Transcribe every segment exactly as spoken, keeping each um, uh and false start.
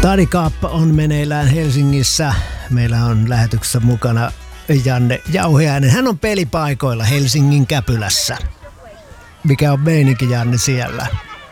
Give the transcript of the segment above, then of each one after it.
Stadi Cup on meneillään Helsingissä. Meillä on lähetyksessä mukana Janne Jauhiainen. Hän on pelipaikoilla Helsingin Käpylässä. Mikä on meininki, Janne, siellä?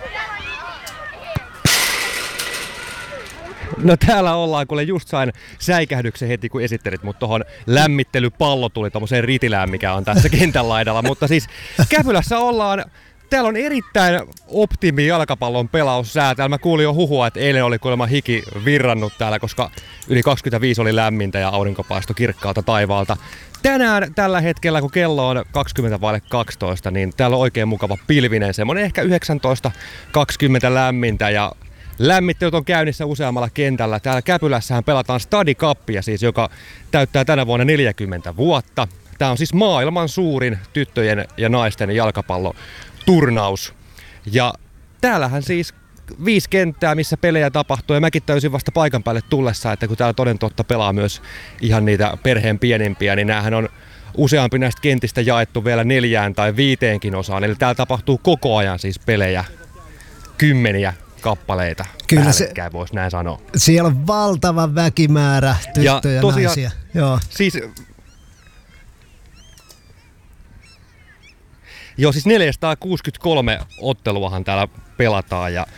No täällä ollaan, kuule just sain säikähdyksen heti, kun esittelit mut tohon lämmittelypallo tuli tommoseen ritilään, mikä on tässä kentän laidalla. Mutta siis Käpylässä ollaan. Täällä on erittäin optimi jalkapallon pelaussää. Täällä mä kuulin jo huhua, että eilen oli kuulemma hiki virrannut täällä, koska yli kaksikymmentäviisi oli lämmintä ja aurinko paistoi kirkkaalta taivaalta. Tänään tällä hetkellä, kun kello on kaksikymmentä vaille kaksitoista, niin täällä on oikein mukava pilvinen, semmonen ehkä yhdeksäntoista kaksikymmentä lämmintä ja lämmittelyt on käynnissä useammalla kentällä. Täällä Käpylässähän pelataan Stadi Cupia siis, joka täyttää tänä vuonna neljäkymmentä vuotta. Tää on siis maailman suurin tyttöjen ja naisten jalkapalloturnaus. Ja täällähän siis viisi kenttää, missä pelejä tapahtuu. Ja mäkin täysin vasta paikan päälle tullessa, että kun täällä toden totta pelaa myös ihan niitä perheen pienimpiä, niin näähän on useampi näistä kentistä jaettu vielä neljään tai viiteenkin osaan. Eli täällä tapahtuu koko ajan siis pelejä, kymmeniä kappaleita. Kyllä se, voisi näin sanoa. Siellä on valtava väkimäärä tyttöjä ja tosiaan, naisia. Joo. Siis, joo, siis neljäsataakuusikymmentäkolme otteluahan täällä pelataan ja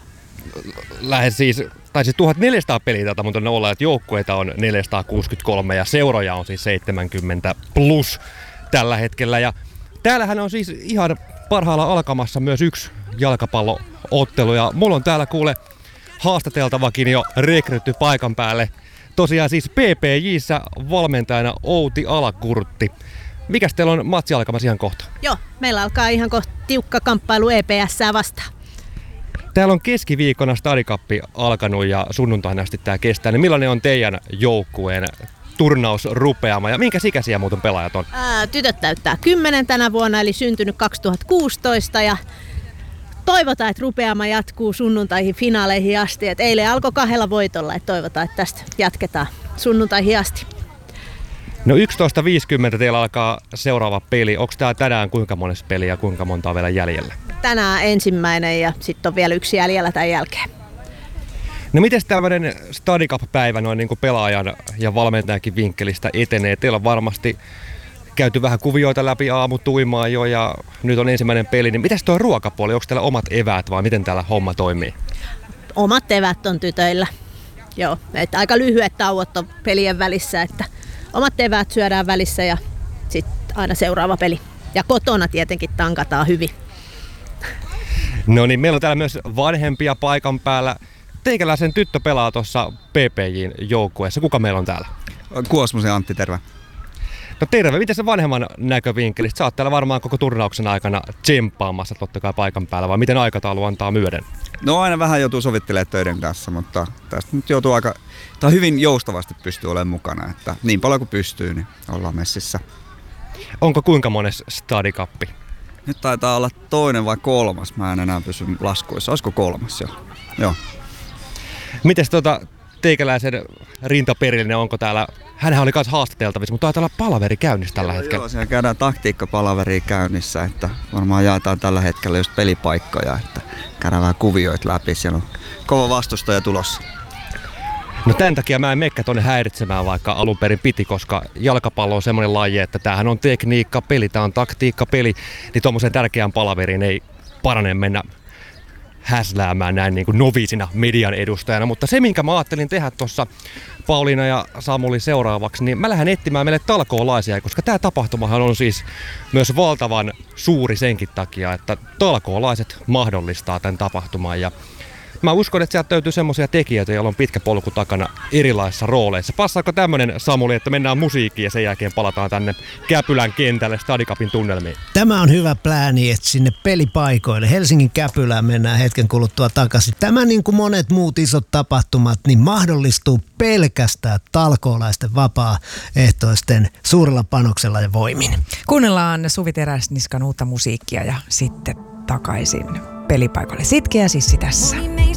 lähes siis, tai siis tuhatneljäsataa peliä täältä, mutta ne ollaan, että joukkueita on neljäsataakuusikymmentäkolme ja seuroja on siis seitsemänkymmentä plus tällä hetkellä. Ja täällähän on siis ihan parhaalla alkamassa myös yksi jalkapalloottelu ja mulla on täällä kuule haastateltavakin jo rekrytty paikan päälle. Tosiaan siis P P J:ssä valmentajana Outi Alakurtti. Mikäs teillä on matsi alkamassa ihan kohta? Joo, meillä alkaa ihan kohta tiukka kamppailu E P S:ää vastaan. Täällä on keskiviikkona Stadi Cup alkanut ja sunnuntaina asti tää kestää. Niin millainen on teidän joukkueen turnausrupeama ja minkä ikäisiä muuten pelaajat on? Ää, tytöt täyttää kymmenen tänä vuonna, eli syntynyt kaksituhattakuusitoista ja toivotaan, että rupeama jatkuu sunnuntaihin finaaleihin asti. Et eilen alkoi kahdella voitolla, että toivotaan, että tästä jatketaan sunnuntaihin asti. No yksitoista viisikymmentä teillä alkaa seuraava peli. Onko tää tänään kuinka monessa peliä ja kuinka monta on vielä jäljellä? Tänään ensimmäinen ja sitten on vielä yksi jäljellä tämän jälkeen. No miten tämmöinen Stadi Cup-päivä noin niin kuin pelaajan ja valmentajankin vinkkelistä etenee? Teillä on varmasti käyty vähän kuvioita läpi aamutuimaa jo ja nyt on ensimmäinen peli. Niin mitäs tuo ruokapuoli? Onko täällä omat eväät vai miten täällä homma toimii? Omat eväät on tytöillä. Joo, että aika lyhyet tauot on pelien välissä, että omat eväät syödään välissä ja sitten aina seuraava peli. Ja kotona tietenkin tankataan hyvin. No niin, meillä on täällä myös vanhempia paikan päällä. Teikäläisen tyttö pelaa tuossa P P J:n joukkueessa. Kuka meillä on täällä? Kuosmosen Antti, terve. No terve, miten se vanhemman näkövinkkelistä? Sä oot täällä varmaan koko turnauksen aikana tsemppaamassa totta kai paikan päällä, vai miten aikataulu antaa myöden? No aina vähän joutuu sovittelemaan töiden kanssa, mutta tästä nyt joutuu aika, tai hyvin joustavasti pystyy olemaan mukana, että niin paljon kuin pystyy, niin ollaan messissä. Onko kuinka mones Stadi Cup? Nyt taitaa olla toinen vai kolmas, mä en enää pysy laskuissa. Olisiko kolmas jo? Joo. Mites tota teikäläisen rintaperillinen, onko täällä, hänhän oli myös haastateltavissa, mutta taitaa olla palaveri käynnissä tällä joo, hetkellä. Joo, siellä käydään taktiikkapalaveria käynnissä, että varmaan jaetaan tällä hetkellä just pelipaikkoja, että käydään vähän kuvioita läpi, siellä on kova vastustaja tulossa. No tämän takia mä en mekkä tonne häiritsemään, vaikka alun perin piti, koska jalkapallo on semmoinen laji, että tämähän on tekniikka peli, tää on taktiikka peli, niin tommosen tärkeän palaveriin ei parane mennä häsläämään näin niin kuin noviisina median edustajana, mutta se minkä mä ajattelin tehdä tuossa Pauliina ja Samuli seuraavaksi, niin mä lähden etsimään meille talkoolaisia, koska tää tapahtumahan on siis myös valtavan suuri senkin takia, että talkoolaiset mahdollistaa tämän tapahtuman ja mä uskon, että sieltä löytyy semmoisia tekijöitä, joilla on pitkä polku takana erilaisissa rooleissa. Passaako tämmönen, Samuli, että mennään musiikkiin ja sen jälkeen palataan tänne Käpylän kentälle Stadi Cupin tunnelmiin? Tämä on hyvä plääni, että sinne pelipaikoille Helsingin Käpylään mennään hetken kuluttua takaisin. Tämä niin kuin monet muut isot tapahtumat, niin mahdollistuu pelkästään talkoolaisten vapaaehtoisten suurella panoksella ja voimin. Kuunnellaan Suvi Teräsniskan uutta musiikkia ja sitten takaisin pelipaikalle. Sitkeä Sissi tässä.